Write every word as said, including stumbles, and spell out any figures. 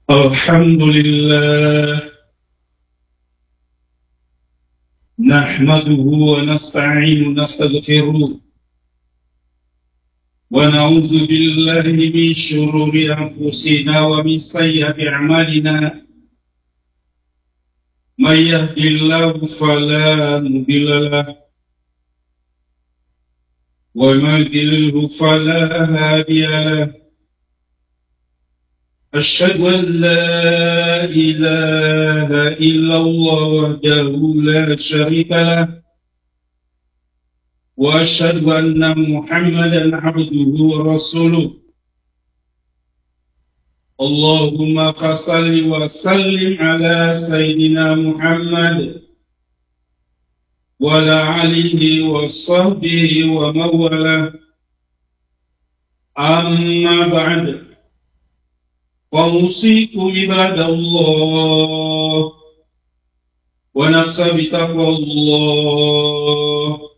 الحمد لله نحمده ونستعين ونستغفره ونعوذ بالله من شرور أنفسنا ومن سيئات أعمالنا من يهد الله فلا مضل له ومن يضلل فلا هادي له أشهد أن لا إله إلا الله وحده لا شريك له وأشهد أن محمدا عبده ورسوله اللهم صل وسلم على سيدنا محمد وعلى آله وصحبه ومن والاه أما بعد فأوصيكم عباد الله ونفسي بتقوى الله